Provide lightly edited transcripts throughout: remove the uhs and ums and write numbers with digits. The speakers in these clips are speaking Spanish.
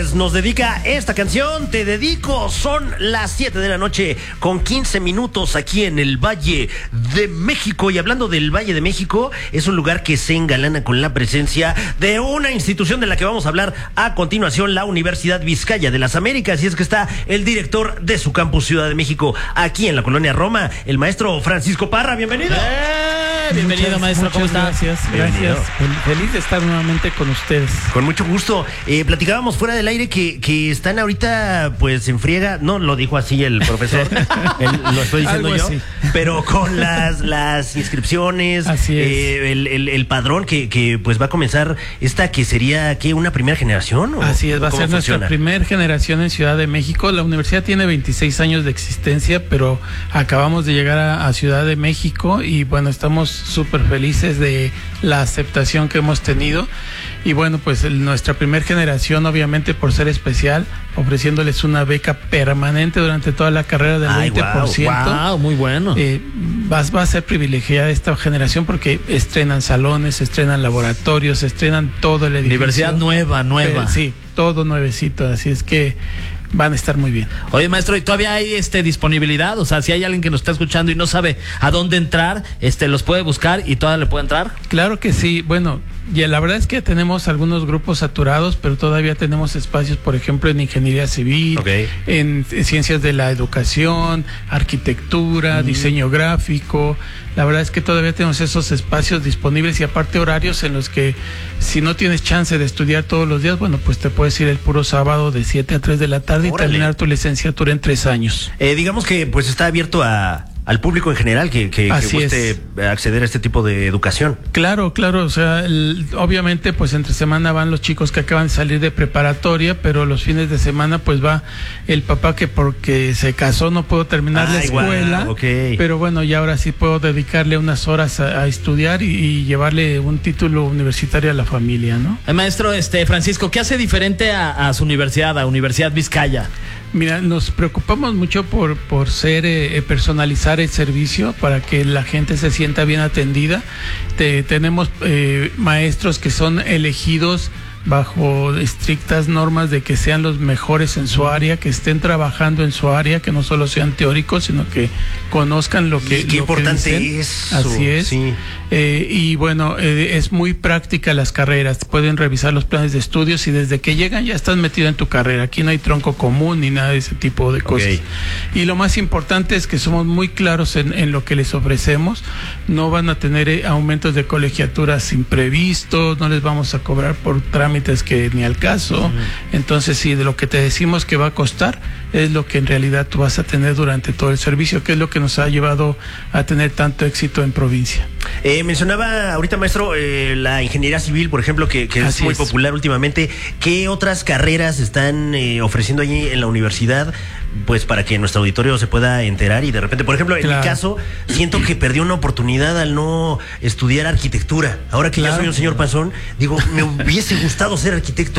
pues nos dedica esta canción, Te Dedico. Son las 7 de la noche con 15 minutos aquí en el Valle de México. Y hablando del Valle de México, es un lugar que se engalana con la presencia de una institución de la que vamos a hablar a continuación, la Universidad Vizcaya de las Américas. Y es que está el director de su campus Ciudad de México, aquí en la colonia Roma, el maestro Francisco Parra. Bienvenido. Bienvenido, maestro. ¿Cómo está? Gracias. Feliz de estar nuevamente con ustedes. Con mucho gusto. Platicábamos fuera del aire que están ahorita pues en friega, no lo dijo así el profesor, lo estoy diciendo Algo yo, así. pero con las inscripciones, Así es. el padrón que pues va a comenzar esta que sería ¿qué? ¿Una primera generación? ¿O Así es, va a cómo ser nuestra funciona? primera generación en Ciudad de México. La universidad tiene 26 años de existencia, pero acabamos de llegar a Ciudad de México y bueno, estamos súper felices de la aceptación que hemos tenido. Y bueno, pues nuestra primera generación, obviamente por ser especial, ofreciéndoles una beca permanente durante toda la carrera del 20%. Wow, muy bueno. Va a ser privilegiada esta generación porque estrenan salones, estrenan laboratorios, estrenan todo el edificio. Universidad nueva. Sí, todo nuevecito, así es que van a estar muy bien. Oye, maestro, ¿y todavía hay disponibilidad? O sea, si hay alguien que nos está escuchando y no sabe a dónde entrar, los puede buscar y todavía le puede entrar. Claro que sí. Bueno, y la verdad es que tenemos algunos grupos saturados, pero todavía tenemos espacios, por ejemplo, en ingeniería civil, en ciencias de la educación, arquitectura, diseño gráfico. La verdad es que todavía tenemos esos espacios disponibles y aparte horarios en los que si no tienes chance de estudiar todos los días, bueno, pues te puedes ir el puro sábado de 7 a 3 de la tarde. Órale. Y terminar tu licenciatura en 3 años. Digamos que pues está abierto al público en general que guste acceder a este tipo de educación. Claro, o sea, obviamente pues entre semana van los chicos que acaban de salir de preparatoria, pero los fines de semana pues va el papá que porque se casó no pudo terminar la escuela, pero bueno, ya ahora sí puedo dedicarle unas horas a estudiar y llevarle un título universitario a la familia, ¿no? Maestro Francisco, ¿qué hace diferente a su universidad, a Universidad Vizcaya? Mira, nos preocupamos mucho por personalizar el servicio para que la gente se sienta bien atendida. Tenemos maestros que son elegidos bajo estrictas normas de que sean los mejores en su área, que estén trabajando en su área, que no solo sean teóricos, sino que conozcan lo que qué importante dicen. es. Así es. Sí. Y bueno, es muy práctica las carreras. Pueden revisar los planes de estudios y desde que llegan ya estás metido en tu carrera. Aquí no hay tronco común ni nada de ese tipo de cosas. Y lo más importante es que somos muy claros en lo que les ofrecemos. No van a tener aumentos de colegiaturas imprevistos, no les vamos a cobrar por trámites que ni al caso. Entonces, sí, de lo que te decimos que va a costar es lo que en realidad tú vas a tener durante todo el servicio, que es lo que nos ha llevado a tener tanto éxito en provincia. Mencionaba ahorita, maestro, la ingeniería civil, por ejemplo, que es muy popular últimamente. ¿Qué otras carreras están ofreciendo allí en la universidad? Pues para que nuestro auditorio se pueda enterar y de repente, por ejemplo, en mi caso, siento que perdí una oportunidad al no estudiar arquitectura. Ahora que ya soy un señor panzón, digo, me hubiese gustado ser arquitecto.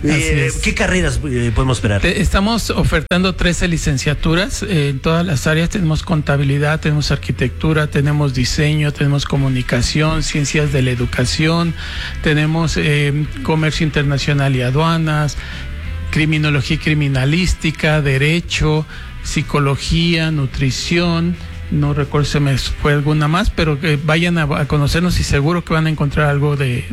¿Qué carreras podemos esperar? Estamos ofertando 13 licenciaturas en todas las áreas. Tenemos contabilidad, tenemos arquitectura, tenemos diseño, tenemos comunicación, ciencias de la educación, tenemos comercio internacional y aduanas, criminología y criminalística, derecho, psicología, nutrición. No recuerdo si me fue alguna más, pero que vayan a conocernos y seguro que van a encontrar algo de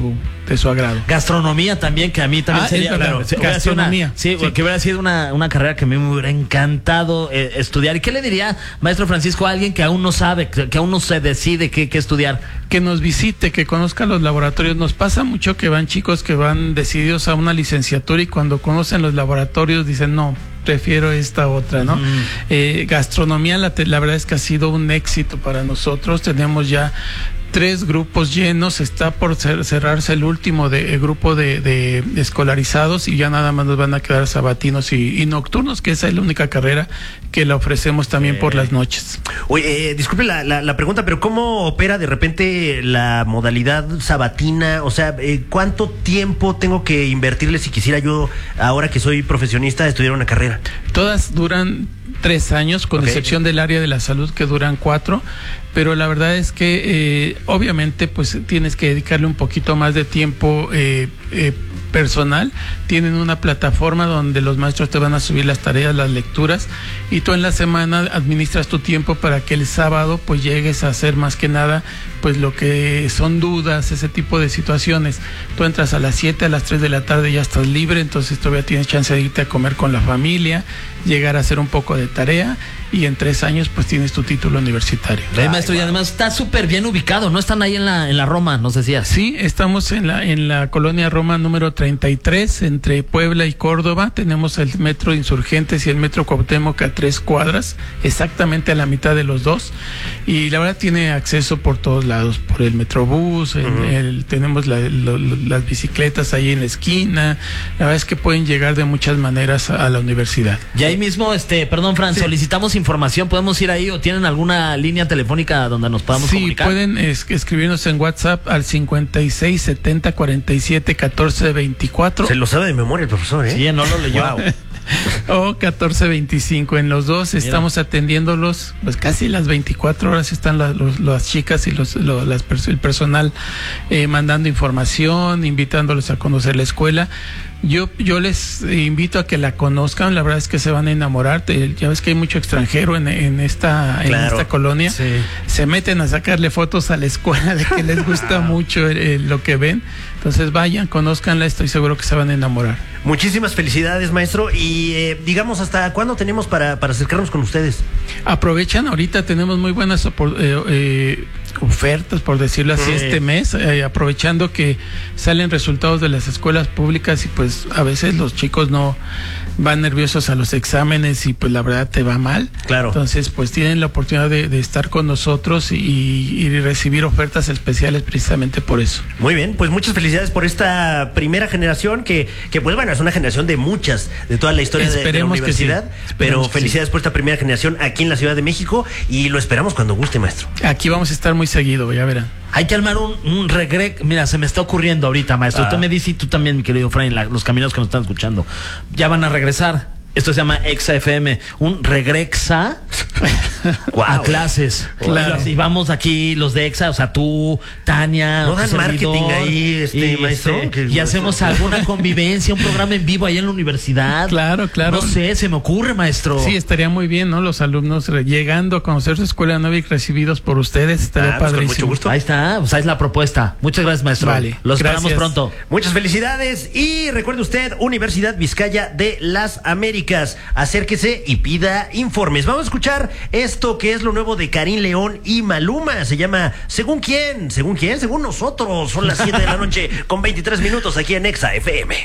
su agrado. Gastronomía también, que a mí también sería, claro, gastronomía. Que hubiera sido una carrera que a mí me hubiera encantado estudiar. ¿Y qué le diría, maestro Francisco, a alguien que aún no sabe, que aún no se decide qué estudiar? Que nos visite, que conozca los laboratorios. Nos pasa mucho que van chicos que van decididos a una licenciatura y cuando conocen los laboratorios dicen no, prefiero esta otra, ¿no? Gastronomía, la verdad es que ha sido un éxito para nosotros. Tenemos ya 3 grupos llenos, está por cerrarse el último grupo de escolarizados y ya nada más nos van a quedar sabatinos y nocturnos, que esa es la única carrera que la ofrecemos también por las noches. Oye, disculpe la pregunta, pero ¿cómo opera de repente la modalidad sabatina? O sea, ¿cuánto tiempo tengo que invertirle si quisiera yo, ahora que soy profesionista, estudiar una carrera? Todas duran 3 años, con excepción del área de la salud que duran 4, pero la verdad es que obviamente pues tienes que dedicarle un poquito más de tiempo personal. Tienen una plataforma donde los maestros te van a subir las tareas, las lecturas, y tú en la semana administras tu tiempo para que el sábado pues llegues a hacer más que nada pues lo que son dudas, ese tipo de situaciones. Tú entras a las 7, a las 3 de la tarde ya estás libre, entonces todavía tienes chance de irte a comer con la familia, llegar a hacer un poco de tarea, y en 3 años pues tienes tu título universitario. Maestro, y además está súper bien ubicado, ¿no? Están ahí en la Roma, nos decías. Sí, estamos en la colonia Roma número 33, entre Puebla y Córdoba. Tenemos el metro Insurgentes y el metro Cuauhtémoc a 3 cuadras, exactamente a la mitad de los dos, y la verdad tiene acceso por todos lados, por el metrobús, tenemos las bicicletas ahí en la esquina. La verdad es que pueden llegar de muchas maneras a la universidad. Y ahí mismo, perdón, Fran, sí, solicitamos información, ¿podemos ir ahí o tienen alguna línea telefónica donde nos podamos comunicar? Sí, pueden escribirnos en WhatsApp al 56 70 47 14 24. Se lo sabe de memoria el profesor, ¿eh? Sí, no lo leyó. Wow. O 1425. En los dos estamos atendiéndolos pues casi las 24 horas. Están las chicas y el personal mandando información, invitándolos a conocer la escuela. Yo les invito a que la conozcan. La verdad es que se van a enamorar. Ya ves que hay mucho extranjero en esta colonia. Sí. Se meten a sacarle fotos a la escuela de que les gusta mucho lo que ven. Entonces vayan, conózcanla, estoy seguro que se van a enamorar. Muchísimas felicidades, maestro. Y digamos, ¿hasta cuándo tenemos para acercarnos con ustedes? Aprovechan, ahorita tenemos muy buenas ofertas, por decirlo así, este mes, aprovechando que salen resultados de las escuelas públicas y pues a veces los chicos no van nerviosos a los exámenes y pues la verdad te va mal. Claro. Entonces pues tienen la oportunidad de estar con nosotros y recibir ofertas especiales precisamente por eso. Muy bien, pues muchas felicidades por esta primera generación que pues bueno, es una generación de muchas, de toda la historia de la universidad, pero felicidades por esta primera generación aquí en la Ciudad de México y lo esperamos cuando guste, maestro. Aquí vamos a estar muy seguido, ya verán. Hay que armar un regreso. Mira, se me está ocurriendo ahorita, maestro. Usted me dice, y tú también, mi querido Fran, los caminos que nos están escuchando. Ya van a regresar. Esto se llama Exa FM. Un regresa a clases. Claro. Y vamos aquí, los de Exa, o sea, tú, Tania. No dan marketing ahí, maestro. Y hacemos alguna convivencia, un programa en vivo ahí en la universidad. Claro. No sé, se me ocurre, maestro. Sí, estaría muy bien, ¿no? Los alumnos llegando a conocer su escuela nueva y recibidos por ustedes. Estaría padrísimo. Con mucho gusto. Ahí está, pues ahí es la propuesta. Muchas gracias, maestro. Vale. Los esperamos pronto. Muchas felicidades. Y recuerde usted, Universidad Vizcaya de las Américas. Acérquese y pida informes. Vamos a escuchar esto que es lo nuevo de Karim León y Maluma. Se llama ¿Según quién? ¿Según quién? Según nosotros. Son las 7 de la noche con 23 minutos aquí en Exa FM.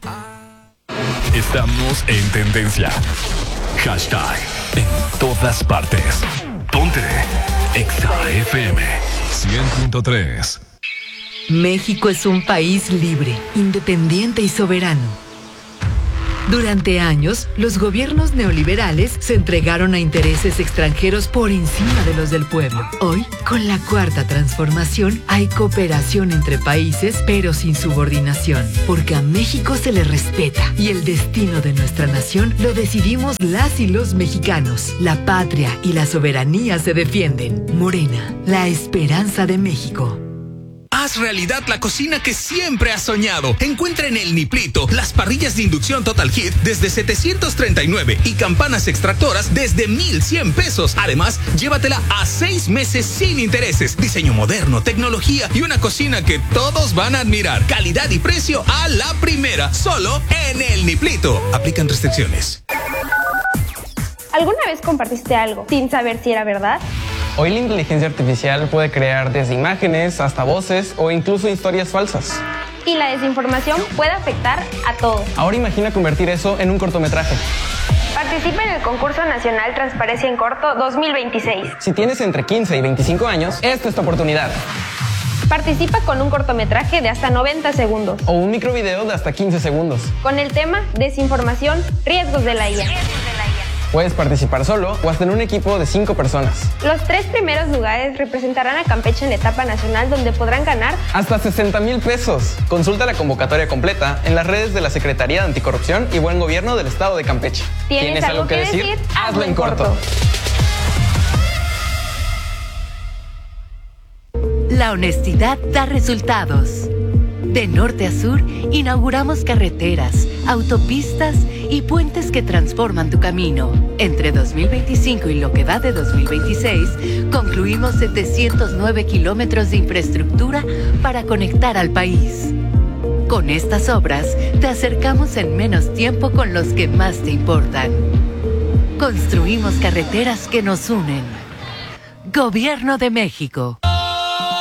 Estamos en tendencia. Hashtag en todas partes. Ponte Exa FM 100.3. México es un país libre, independiente y soberano. Durante años, los gobiernos neoliberales se entregaron a intereses extranjeros por encima de los del pueblo. Hoy, con la Cuarta Transformación, hay cooperación entre países, pero sin subordinación, porque a México se le respeta y el destino de nuestra nación lo decidimos las y los mexicanos. La patria y la soberanía se defienden. Morena, la esperanza de México. Haz realidad la cocina que siempre has soñado. Encuentra en El Niplito las parrillas de inducción Total Heat desde 739 y campanas extractoras desde 1,100 pesos. Además, llévatela a 6 meses sin intereses. Diseño moderno, tecnología y una cocina que todos van a admirar. Calidad y precio a la primera. Solo en El Niplito. Aplican restricciones. ¿Alguna vez compartiste algo sin saber si era verdad? Hoy la inteligencia artificial puede crear desde imágenes hasta voces o incluso historias falsas. Y la desinformación puede afectar a todos. Ahora imagina convertir eso en un cortometraje. Participa en el concurso nacional Transparencia en Corto 2026. Si tienes entre 15 y 25 años, esta es tu oportunidad. Participa con un cortometraje de hasta 90 segundos. O un microvideo de hasta 15 segundos. Con el tema Desinformación, riesgos de la IA. Puedes participar solo o hasta en un equipo de 5 personas. Los 3 primeros lugares representarán a Campeche en la etapa nacional, donde podrán ganar hasta 60,000 pesos. Consulta la convocatoria completa en las redes de la Secretaría de Anticorrupción y Buen Gobierno del Estado de Campeche. ¿Tienes algo que decir? Hazlo en corto. La honestidad da resultados. De norte a sur, inauguramos carreteras, autopistas y puentes que transforman tu camino. Entre 2025 y lo que va de 2026, concluimos 709 kilómetros de infraestructura para conectar al país. Con estas obras, te acercamos en menos tiempo con los que más te importan. Construimos carreteras que nos unen. Gobierno de México.